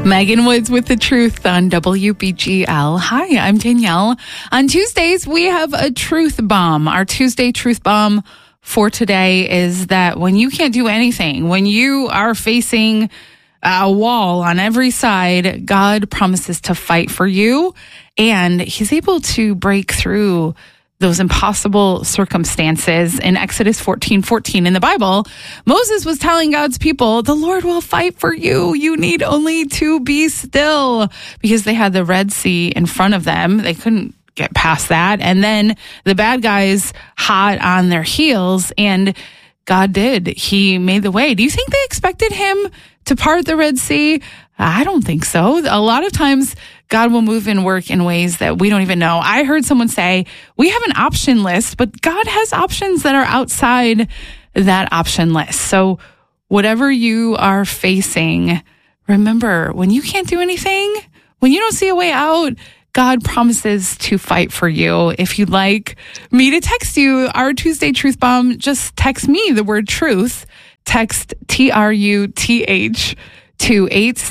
Megan Woods with The Truth on WBGL. Hi, I'm Danielle. On Tuesdays, we have a truth bomb. Our Tuesday truth bomb for today is that when you can't do anything, when you are facing a wall on every side, God promises to fight for you, and He's able to break through those impossible circumstances. In Exodus 14:14 in the Bible, Moses was telling God's people, the Lord will fight for you. You need only to be still, because they had the Red Sea in front of them. They couldn't get past that. And then the bad guys hot on their heels, and God did. He made the way. Do you think they expected Him to part the Red Sea? I don't think so. A lot of times God will move and work in ways that we don't even know. I heard someone say, we have an option list, but God has options that are outside that option list. So whatever you are facing, remember, when you can't do anything, when you don't see a way out, God promises to fight for you. If you'd like me to text you our Tuesday Truth Bomb, just text me the word truth. Text TRUTH to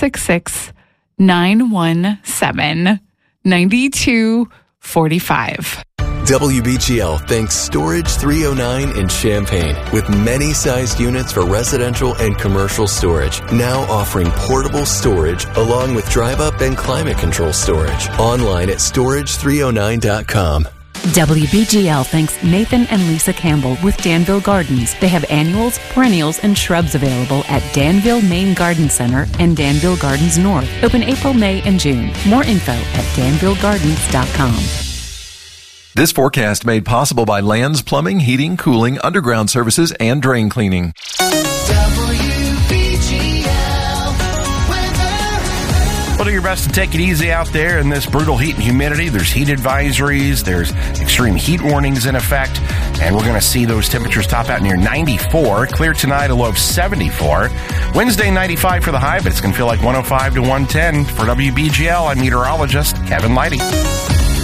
866-917-9245. WBGL thanks Storage 309 in Champaign, with many sized units for residential and commercial storage, now offering portable storage along with drive-up and climate control storage. Online at storage309.com. WBGL thanks Nathan and Lisa Campbell with Danville Gardens. They have annuals, perennials, and shrubs available at Danville Main Garden Center and Danville Gardens North. Open April, May, and June. More info at danvillegardens.com. This forecast made possible by Lands Plumbing, Heating, Cooling, Underground Services, and Drain Cleaning. Well, do your best to take it easy out there in this brutal heat and humidity. There's heat advisories, there's extreme heat warnings in effect, and we're going to see those temperatures top out near 94. Clear tonight, a low of 74. Wednesday, 95 for the high, but it's going to feel like 105 to 110. For WBGL, I'm meteorologist Kevin Leidy.